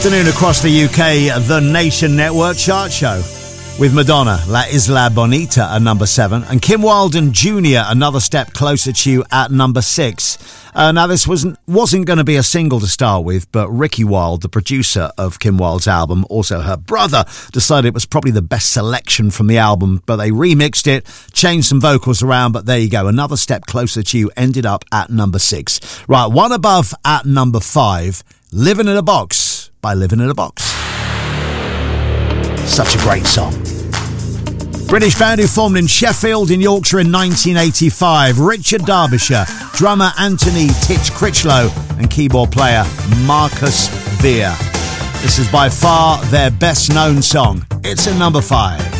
Afternoon across the UK, the Nation Network chart show with Madonna, La Isla Bonita at number 7, and Kim Wilde and Junior, Another Step Closer to You at number 6. Now this wasn't going to be a single to start with, but Ricky Wilde, the producer of Kim Wilde's album, also her brother, decided it was probably the best selection from the album, but they remixed it, changed some vocals around, but there you go. Another Step Closer to You ended up at number 6. Right, one above at number 5, Living in a Box by Living in a Box. Such a great song. British band who formed in Sheffield in Yorkshire in 1985. Richard Derbyshire, drummer Anthony Titch Critchlow and keyboard player Marcus Veer. This is by far their best known song. It's at number 5.